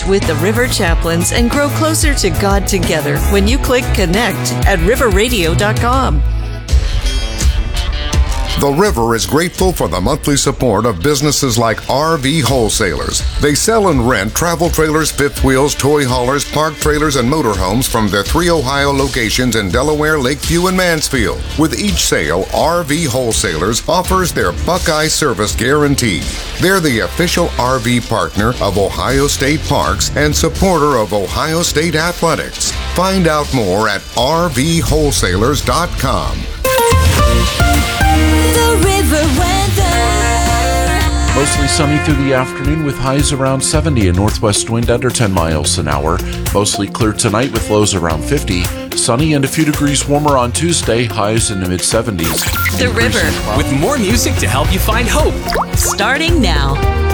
Connect with the River Chaplains and grow closer to God together when you click Connect at riverradio.com. The River is grateful for the monthly support of businesses like RV Wholesalers. They sell and rent travel trailers, fifth wheels, toy haulers, park trailers, and motorhomes from their 3 Ohio locations in Delaware, Lakeview, and Mansfield. With each sale, RV Wholesalers offers their Buckeye Service Guarantee. They're the official RV partner of Ohio State Parks and supporter of Ohio State Athletics. Find out more at rvwholesalers.com. The River weather. Mostly sunny through the afternoon with highs around 70 and northwest wind under 10 miles an hour. Mostly clear tonight with lows around 50. Sunny and a few degrees warmer on Tuesday, highs in the mid-70s. The River. With more music to help you find hope. Starting now.